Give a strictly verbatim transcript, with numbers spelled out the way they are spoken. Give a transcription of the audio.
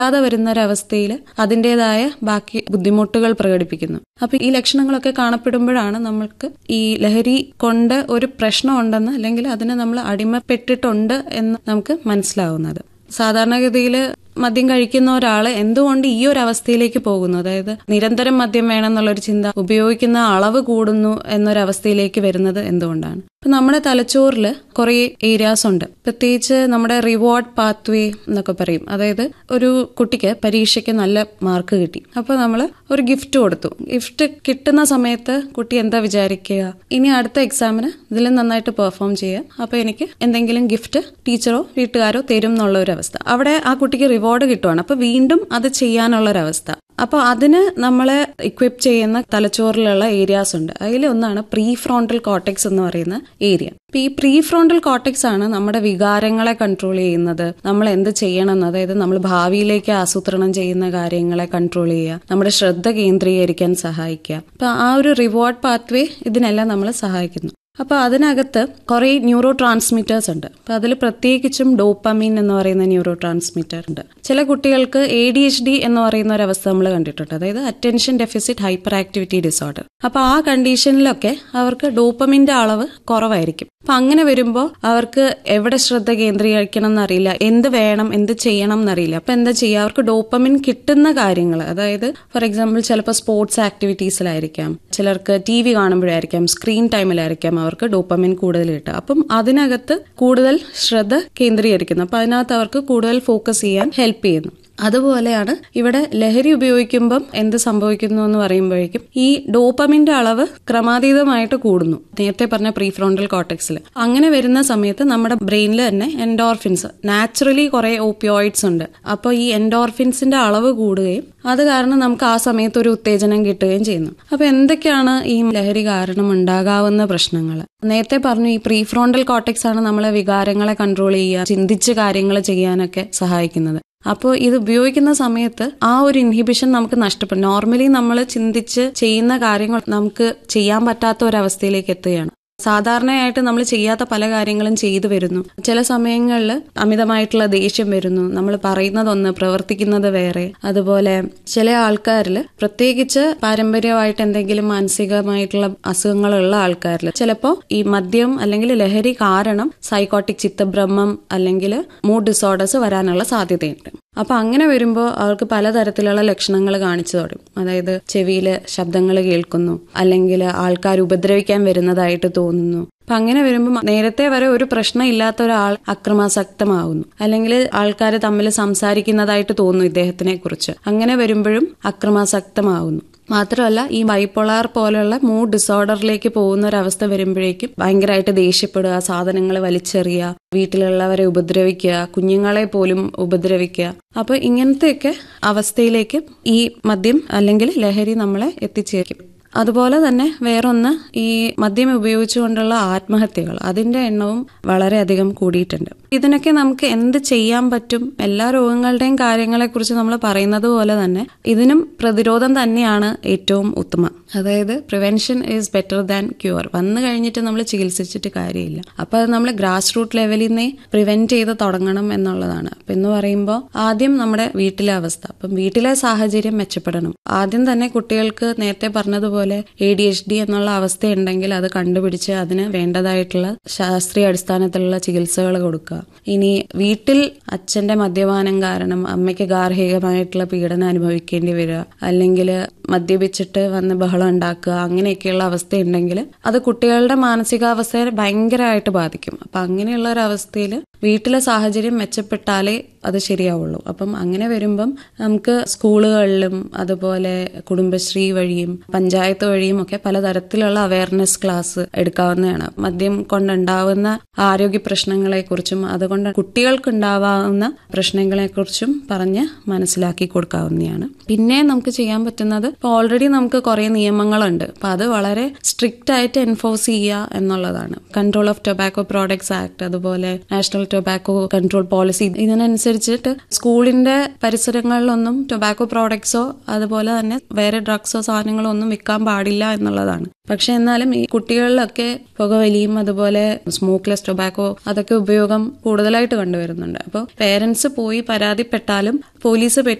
ാതെ വരുന്ന ഒരവസ്ഥയിൽ അതിൻ്റെതായ ബാക്കി ബുദ്ധിമുട്ടുകൾ പ്രകടിപ്പിക്കുന്നു. അപ്പൊ ഈ ലക്ഷണങ്ങളൊക്കെ കാണപ്പെടുമ്പോഴാണ് നമ്മൾക്ക് ഈ ലഹരി കൊണ്ട് ഒരു പ്രശ്നമുണ്ടെന്ന് അല്ലെങ്കിൽ അതിന് നമ്മൾ അടിമപ്പെട്ടിട്ടുണ്ട് എന്ന് നമുക്ക് മനസ്സിലാവുന്നത്. സാധാരണഗതിയിൽ മദ്യം കഴിക്കുന്ന ഒരാൾ എന്തുകൊണ്ട് ഈ ഒരു അവസ്ഥയിലേക്ക് പോകുന്നു, അതായത് നിരന്തരം മദ്യം വേണമെന്നുള്ളൊരു ചിന്ത, ഉപയോഗിക്കുന്ന അളവ് കൂടുന്നു എന്നൊരവസ്ഥയിലേക്ക് വരുന്നത് എന്തുകൊണ്ടാണ്? ഇപ്പൊ നമ്മുടെ തലച്ചോറിൽ കുറെ ഏരിയാസ് ഉണ്ട്. പ്രത്യേകിച്ച് നമ്മുടെ റിവാർഡ് പാത്വേ എന്നൊക്കെ പറയും. അതായത് ഒരു കുട്ടിക്ക് പരീക്ഷയ്ക്ക് നല്ല മാർക്ക് കിട്ടി, അപ്പൊ നമ്മൾ ഒരു ഗിഫ്റ്റ് കൊടുത്തു. ഗിഫ്റ്റ് കിട്ടുന്ന സമയത്ത് കുട്ടി എന്താ വിചാരിക്കുക, ഇനി അടുത്ത എക്സാമിന് ഇതിൽ നന്നായിട്ട് പെർഫോം ചെയ്യാം, അപ്പൊ എനിക്ക് എന്തെങ്കിലും ഗിഫ്റ്റ് ടീച്ചറോ വീട്ടുകാരോ തരും എന്നുള്ള ഒരു അവസ്ഥ. അവിടെ ആ കുട്ടിക്ക് റിവാർഡ് കിട്ടുവാണ്. അപ്പൊ വീണ്ടും അത് ചെയ്യാനുള്ളൊരവസ്ഥ. അപ്പൊ അതിന് നമ്മളെ ഇക്വിപ്പ് ചെയ്യുന്ന തലച്ചോറിലുള്ള ഏരിയാസ് ഉണ്ട്. അതിൽ ഒന്നാണ് പ്രീ ഫ്രോണ്ടൽ കോർട്ടെക്സ് എന്ന് പറയുന്ന ഏരിയ. അപ്പൊ ഈ പ്രീ ഫ്രോണ്ടൽ കോർട്ടെക്സ് ആണ് നമ്മുടെ വികാരങ്ങളെ കൺട്രോൾ ചെയ്യുന്നത്, നമ്മൾ എന്ത് ചെയ്യണം, അതായത് നമ്മൾ ഭാവിയിലേക്ക് ആസൂത്രണം ചെയ്യുന്ന കാര്യങ്ങളെ കൺട്രോൾ ചെയ്യുക, നമ്മുടെ ശ്രദ്ധ കേന്ദ്രീകരിക്കാൻ സഹായിക്കുക. അപ്പൊ ആ ഒരു റിവാർഡ് പാത്വേ ഇതിനെല്ലാം നമ്മളെ സഹായിക്കുന്നു. അപ്പൊ അതിനകത്ത് കുറെ ന്യൂറോ ട്രാൻസ്മിറ്റേഴ്സ് ഉണ്ട്. അപ്പൊ അതിൽ പ്രത്യേകിച്ചും ഡോപ്പമീൻ എന്ന് പറയുന്ന ന്യൂറോ ട്രാൻസ്മിറ്റർ ഉണ്ട്. ചില കുട്ടികൾക്ക് എ ഡി എച്ച് ഡി എന്ന് പറയുന്ന ഒരു അവസ്ഥ നമ്മൾ കണ്ടിട്ടുണ്ട്, അതായത് attention deficit hyper activity disorder. അപ്പൊ ആ കണ്ടീഷനിലൊക്കെ അവർക്ക് ഡോപ്പമിന്റെ അളവ് കുറവായിരിക്കും. അപ്പൊ അങ്ങനെ വരുമ്പോൾ അവർക്ക് എവിടെ ശ്രദ്ധ കേന്ദ്രീകരിക്കണം എന്നറിയില്ല, എന്ത് വേണം എന്ത് ചെയ്യണം എന്നറിയില്ല. അപ്പൊ എന്താ ചെയ്യുക, അവർക്ക് ഡോപ്പമിൻ കിട്ടുന്ന കാര്യങ്ങൾ, അതായത് ഫോർ എക്സാമ്പിൾ ചിലപ്പോൾ സ്പോർട്സ് ആക്ടിവിറ്റീസിലായിരിക്കാം, ചിലർക്ക് ടി വി കാണുമ്പോഴായിരിക്കാം, സ്ക്രീൻ ടൈമിലായിരിക്കാം അവർക്ക് ഡോപ്പമിൻ കൂടുതൽ കിട്ടുക. അപ്പം അതിനകത്ത് കൂടുതൽ ശ്രദ്ധ കേന്ദ്രീകരിക്കുന്നു. അപ്പൊ അതിനകത്ത് അവർക്ക് കൂടുതൽ ഫോക്കസ് ചെയ്യാൻ ഹെൽപ്പ് ചെയ്യുന്നു. അതുപോലെയാണ് ഇവിടെ ലഹരി ഉപയോഗിക്കുമ്പം എന്ത് സംഭവിക്കുന്നു എന്ന് പറയുമ്പോഴേക്കും ഈ ഡോപ്പമിന്റെ അളവ് ക്രമാതീതമായിട്ട് കൂടുന്നു, നേരത്തെ പറഞ്ഞ പ്രീ ഫ്രോണ്ടൽ കോർട്ടെക്സിൽ. അങ്ങനെ വരുന്ന സമയത്ത് നമ്മുടെ ബ്രെയിനിൽ തന്നെ എൻഡോർഫിൻസ്, നാച്ചുറലി കുറെ ഓപ്പിയോയിഡ്സ് ഉണ്ട്. അപ്പോൾ ഈ എൻഡോർഫിൻസിന്റെ അളവ് കൂടുകയും അത് കാരണം നമുക്ക് ആ സമയത്ത് ഒരു ഉത്തേജനം കിട്ടുകയും ചെയ്യുന്നു. അപ്പൊ എന്തൊക്കെയാണ് ഈ ലഹരി കാരണം ഉണ്ടാകാവുന്ന പ്രശ്നങ്ങൾ? നേരത്തെ പറഞ്ഞു, ഈ പ്രീ ഫ്രോണ്ടൽ കോർട്ടെക്സ് ആണ് നമ്മളെ വികാരങ്ങളെ കൺട്രോൾ ചെയ്യുക, ചിന്തിച്ച് കാര്യങ്ങൾ ചെയ്യാനൊക്കെ സഹായിക്കുന്നത്. അപ്പോൾ ഇത് ഉപയോഗിക്കുന്ന സമയത്ത് ആ ഒരു ഇൻഹിബിഷൻ നമുക്ക് നഷ്ടപ്പെടും. നോർമലി നമ്മൾ ചിന്തിച്ച് ചെയ്യുന്ന കാര്യങ്ങൾ നമുക്ക് ചെയ്യാൻ പറ്റാത്ത ഒരവസ്ഥയിലേക്ക് എത്തുകയാണ്. സാധാരണയായിട്ട് നമ്മൾ ചെയ്യാത്ത പല കാര്യങ്ങളും ചെയ്തു വരുന്നു. ചില സമയങ്ങളിൽ അമിതമായിട്ടുള്ള ദേഷ്യം വരുന്നു, നമ്മൾ പറയുന്നതൊന്ന് പ്രവർത്തിക്കുന്നത് വേറെ. അതുപോലെ ചില ആൾക്കാരിൽ, പ്രത്യേകിച്ച് പാരമ്പര്യമായിട്ട് എന്തെങ്കിലും മാനസികമായിട്ടുള്ള അസുഖങ്ങളുള്ള ആൾക്കാരിൽ ചിലപ്പോൾ ഈ മദ്യം അല്ലെങ്കിൽ ലഹരി കാരണം സൈക്കോട്ടിക് ചിത്തഭ്രമം അല്ലെങ്കിൽ മൂഡ് ഡിസോർഡേഴ്സ് വരാനുള്ള സാധ്യതയുണ്ട്. അപ്പൊ അങ്ങനെ വരുമ്പോൾ അവർക്ക് പലതരത്തിലുള്ള ലക്ഷണങ്ങൾ കാണിച്ചു തുടങ്ങും. അതായത് ചെവിയില് ശബ്ദങ്ങൾ കേൾക്കുന്നു, അല്ലെങ്കിൽ ആൾക്കാർ ഉപദ്രവിക്കാൻ വരുന്നതായിട്ട് തോന്നുന്നു. അപ്പൊ അങ്ങനെ വരുമ്പോൾ നേരത്തെ വരെ ഒരു പ്രശ്നം ഇല്ലാത്ത ഒരാൾ അക്രമാസക്തമാവുന്നു, അല്ലെങ്കിൽ ആൾക്കാർ തമ്മിൽ സംസാരിക്കുന്നതായിട്ട് തോന്നുന്നു ഇദ്ദേഹത്തിനെ കുറിച്ച്. അങ്ങനെ വരുമ്പോഴും അക്രമാസക്തമാവുന്നു. മാത്രമല്ല ഈ ബൈപോളാർ പോലുള്ള മൂഡ് ഡിസോർഡറിലേക്ക് പോകുന്ന ഒരവസ്ഥ വരുമ്പോഴേക്കും ഭയങ്കരമായിട്ട് ദേഷ്യപ്പെടുക, സാധനങ്ങൾ വലിച്ചെറിയുക, വീട്ടിലുള്ളവരെ ഉപദ്രവിക്കുക, കുഞ്ഞുങ്ങളെ പോലും ഉപദ്രവിക്കുക. അപ്പൊ ഇങ്ങനത്തെയൊക്കെ അവസ്ഥയിലേക്ക് ഈ മദ്യം അല്ലെങ്കിൽ ലഹരി നമ്മളെ എത്തിച്ചേക്കും. അതുപോലെ തന്നെ വേറൊന്ന്, ഈ മദ്യം ഉപയോഗിച്ചുകൊണ്ടുള്ള ആത്മഹത്യകൾ, അതിന്റെ എണ്ണവും വളരെയധികം കൂടിയിട്ടുണ്ട്. ഇതിനൊക്കെ നമുക്ക് എന്ത് ചെയ്യാൻ പറ്റും? എല്ലാ രോഗങ്ങളുടെയും കാര്യങ്ങളെക്കുറിച്ച് നമ്മൾ പറയുന്നത് പോലെ തന്നെ ഇതിനും പ്രതിരോധം തന്നെയാണ് ഏറ്റവും ഉത്തമം. അതായത് prevention is better than cure. വന്നു കഴിഞ്ഞിട്ട് നമ്മൾ ചികിത്സിച്ചിട്ട് കാര്യമില്ല. അപ്പൊ അത് നമ്മൾ ഗ്രാസ് റൂട്ട് ലെവലിൽ നിന്നേ പ്രിവെന്റ് ചെയ്ത് തുടങ്ങണം എന്നുള്ളതാണ്. അപ്പൊ എന്ന് പറയുമ്പോൾ ആദ്യം നമ്മുടെ വീട്ടിലെ അവസ്ഥ, അപ്പം വീട്ടിലെ സാഹചര്യം മെച്ചപ്പെടണം. ആദ്യം തന്നെ കുട്ടികൾക്ക് നേരത്തെ പറഞ്ഞതുപോലെ എ ഡി എച്ച് ഡി എന്നുള്ള അവസ്ഥ ഉണ്ടെങ്കിൽ അത് കണ്ടുപിടിച്ച് അതിന് വേണ്ടതായിട്ടുള്ള ശാസ്ത്രീയ അടിസ്ഥാനത്തിലുള്ള ചികിത്സകൾ കൊടുക്കുക. ഇനി വീട്ടിൽ അച്ഛന്റെ മദ്യപാനം കാരണം അമ്മയ്ക്ക് ഗാർഹികമായിട്ടുള്ള പീഡനം അനുഭവിക്കേണ്ടി വരിക, അല്ലെങ്കിൽ മദ്യപിച്ചിട്ട് വന്ന് ബഹളം ഉണ്ടാക്കുക, അങ്ങനെയൊക്കെയുള്ള അവസ്ഥ ഉണ്ടെങ്കിൽ അത് കുട്ടികളുടെ മാനസികാവസ്ഥയെ ഭയങ്കരമായിട്ട് ബാധിക്കും. അപ്പൊ അങ്ങനെയുള്ള ഒരു അവസ്ഥയിൽ വീട്ടിലെ സാഹചര്യം മെച്ചപ്പെട്ടാലേ അത് ശരിയാവുള്ളൂ. അപ്പം അങ്ങനെ വരുമ്പം നമുക്ക് സ്കൂളുകളിലും അതുപോലെ കുടുംബശ്രീ വഴിയും പഞ്ചായത്ത് വഴിയും ഒക്കെ പലതരത്തിലുള്ള അവയർനെസ് ക്ലാസ് എടുക്കാവുന്നതാണ്. മദ്യം കൊണ്ടുണ്ടാവുന്ന ആരോഗ്യ പ്രശ്നങ്ങളെ കുറിച്ചും അതുകൊണ്ട് കുട്ടികൾക്ക് ഉണ്ടാവാവുന്ന പ്രശ്നങ്ങളെ കുറിച്ചും പറഞ്ഞ് മനസ്സിലാക്കി കൊടുക്കാവുന്നതാണ്. പിന്നെ നമുക്ക് ചെയ്യാൻ പറ്റുന്നത്, ഇപ്പൊ ഓൾറെഡി നമുക്ക് കുറെ നിയമങ്ങളുണ്ട്, അപ്പൊ അത് വളരെ സ്ട്രിക്റ്റ് ആയിട്ട് എൻഫോഴ്സ് ചെയ്യുക എന്നുള്ളതാണ്. Control of tobacco products act, അതുപോലെ നാഷണൽ ടൊബാക്കോ കൺട്രോൾ പോളിസി, ഇതിനനുസരിച്ചിട്ട് സ്കൂളിന്റെ പരിസരങ്ങളിലൊന്നും ടൊബാക്കോ പ്രോഡക്ട്സോ അതുപോലെ തന്നെ വേറെ ഡ്രഗ്സോ സാധനങ്ങളോ ഒന്നും വിൽക്കാൻ കൊടുക്കാൻ പാടില്ല എന്നുള്ളതാണ്. പക്ഷെ എന്നാലും ഈ കുട്ടികളിലൊക്കെ പുകവലിയും അതുപോലെ സ്മോക്ക്ലെസ് ടൊബാക്കോ അതൊക്കെ ഉപയോഗം കൂടുതലായിട്ട് കണ്ടുവരുന്നുണ്ട്. അപ്പോൾ പേരൻസ് പോയി പരാതിപ്പെട്ടാലും പോലീസ്